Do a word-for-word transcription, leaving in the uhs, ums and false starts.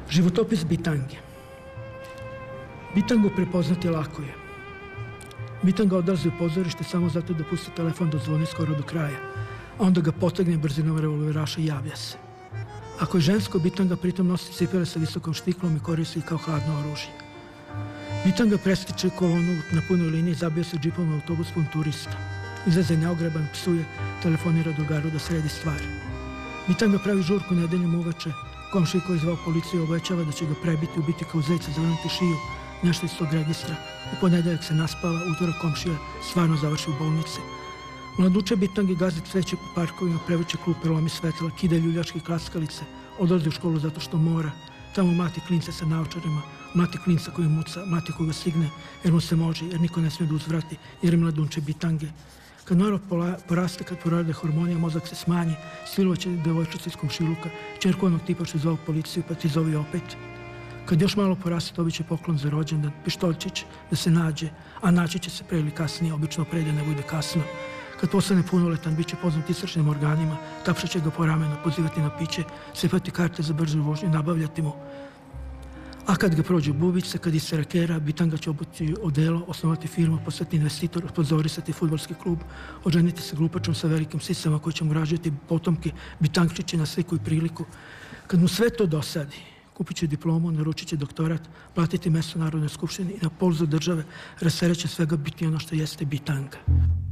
Životopis bitange. Bitangu prepoznati lako je. Bitanga odlazi u pozorište samo zato da pusti telefon da zvoni skoro do kraja, a onda ga potegne brzinom revolveraša i javlja se. Ako je žensko, bitanga pritom nosi cipele sa visokom štiklom i koristi kao hladno oružje. Bitanga preskiče kolonu na punoj liniji, zabija se džipom u autobus pun turista. Izlaze neogreban, psuje, telefonira drugaru da sredi stvari. Bitanga pravi žurku nedeljom uveče, komšiji koji je zvao policiju obećava da će ga prebiti, ubiti kao zejca, zavrnuti šiju, nešto iz tog registra. U ponedeljak se naspava, utorak komšija stvarno završi u bolnici. Mladuče bitangi gazi cveće po parkovima, prevrće klupe, lomi svetla, kida ljuljačke klackalice, odlazi u školu zato što mora. Tamo mlati klince sa naočarima, mlati klinca koji muca, mlati koga stigne, jer mu se može, jer niko ne smije da uzvrati, jer je mladunče bitange. Kad narav poraste, kad porade hormonija, mozak se smanji, silovaće devojčica iz komšiluka, čerku onog tipa što je zvao policiju, pa ti zovi opet. Kad još malo poraste, dobit će poklon za rođendan, pištoljčić da se nađe, a naći će se pre ili kasnije, obično pre da ne bude kasno. Kad postane punoletan, bit će poznat istračnim organima, tapšat će ga po ramenu, pozivati na piće, sipati karte za bržu vožnju, nabavljati mu. A kad ga prođe bubice, kad isera kera, bitanga će obući odelo, osnovati firmu, postati investitor, sponzorisati fudbalski klub, oženiti se glupačom sa velikim sisama koji će mu rađati potomke, bitangčiće na sliku i priliku. Kad mu sve to dosadi, kupit će diplomu, naručit će doktorat, platiti mesto Narodnoj skupštini i na polzu države rastereće svega biti ono što jeste bitanga.